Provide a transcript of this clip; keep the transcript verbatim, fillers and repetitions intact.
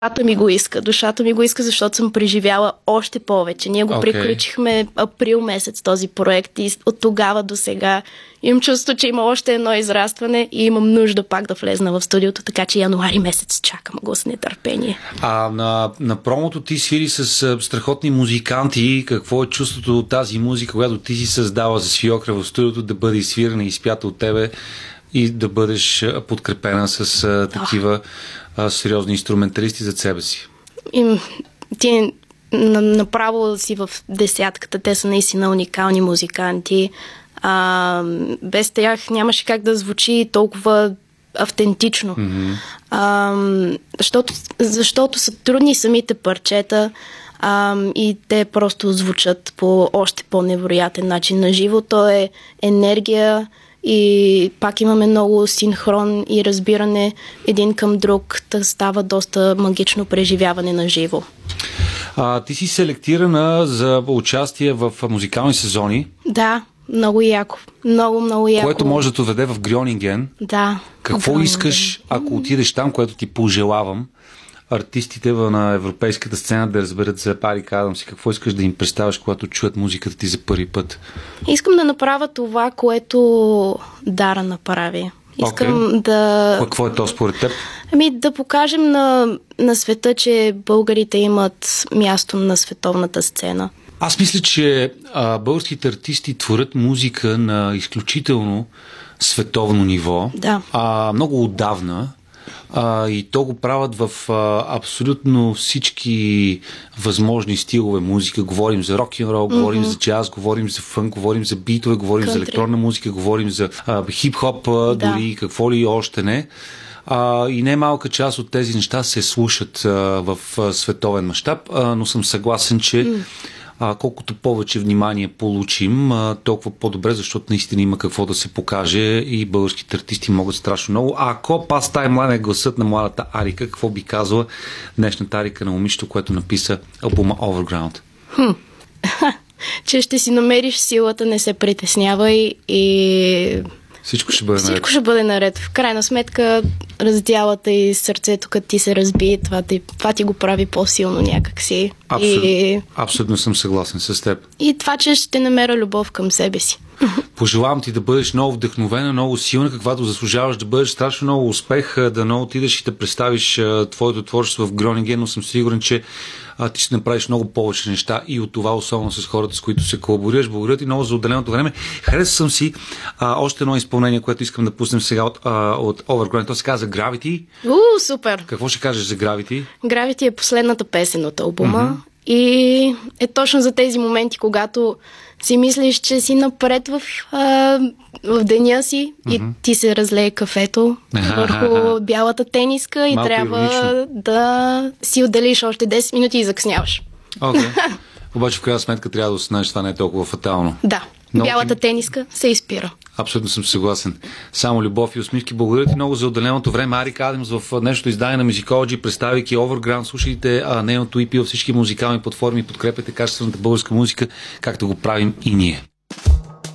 Душата ми го иска. Душата ми го иска, защото съм преживяла още повече. Ние го okay. приключихме април месец този проект и от тогава до сега имам чувство, че има още едно израстване и имам нужда пак да влезна в студиото, така че януари месец чакам го с нетърпение. А на, на промото ти свири с а, страхотни музиканти. Какво е чувството от тази музика, която ти си създала за Свиокра в студиото, да бъде изсвирена и изпята от тебе и да бъдеш подкрепена с а, такива а, сериозни инструменталисти зад себе си? И, ти направо си в десятката. Те са наистина уникални музиканти. А, без тях нямаше как да звучи толкова автентично. Mm-hmm. А, защото, защото са трудни самите парчета а, и те просто звучат по още по-невероятен начин на живо. То е енергия и пак имаме много синхрон и разбиране един към друг. Да става доста магично преживяване на живо. А, ти си селектирана за участие в музикални сезони. Да, много яко. Много, много яко. Което може да те доведе в Грьонинген. Да. Какво Грьонинген. Искаш, ако отидеш там, което ти пожелавам, артистите на европейската сцена да разберат за Арик Адамс и какво искаш да им представяш, когато чуят музиката ти за първи път? Искам да направя това, което Дара направи. Искам okay. да... Какво е то според теб? Ами да покажем на, на света, че българите имат място на световната сцена. Аз мисля, че а, българските артисти творят музика на изключително световно ниво. Да. А, много отдавна. А, и то го правят в а, абсолютно всички възможни стилове музика. Говорим за рок-н-рол, mm-hmm. говорим за джаз, говорим за фънк, говорим за битове, говорим Country. За електронна музика, говорим за а, хип-хоп, да. Дори какво ли още не. А, и не малка част от тези неща се слушат а, в а, световен мащаб, а, но съм съгласен, че mm. А, колкото повече внимание получим, а, толкова по-добре, защото наистина има какво да се покаже и българските артисти могат страшно много. А ако Past Time Line е гласът на младата Арика, какво би казала днешната Арика на момичето, което написа албума Overground? Хм. Че ще си намериш силата, не се притеснявай и... Всичко ще бъде Всичко наред. ще бъде наред. В крайна сметка, раздялата и сърцето, като ти се разби, това ти, това ти го прави по-силно някакси. Абсолютно, и... абсолютно съм съгласен с теб. И това, че ще намеря любов към себе си. Пожелавам ти да бъдеш много вдъхновена, много силна, каквато заслужаваш да бъдеш. Страшно много успех, да много отидеш и да представиш а, твоето творчество в Грьонинген, но съм сигурен, че а, ти ще направиш много повече неща и от това, особено с хората, с които се колаборираш. Благодаря ти много за отделеното време. Хареса съм си а, още едно изпълнение, което искам да пуснем сега от, а, от Overground. То се казва Gravity. У, супер! Какво ще кажеш за Gravity? Gravity е последната песен от албума. Mm-hmm. И е точно за тези моменти, когато си мислиш, че си напред в, а, в деня си mm-hmm. и ти се разлее кафето върху бялата тениска и малко трябва иронично. Да си отделиш още десет минути и закъсняваш. Okay. Обаче в крайна сметка трябва да осъзнаеш, това не е толкова фатално. Да, Но... бялата тениска се изпира. Абсолютно съм съгласен. Само любов и усмивки. Благодаря ти много за отделеното време. Арик Адамс в днешното издание на Musicology, представяйки Overground. Слушайте нейното и пи във всички музикални платформи. Подкрепете качествената българска музика, както го правим и ние.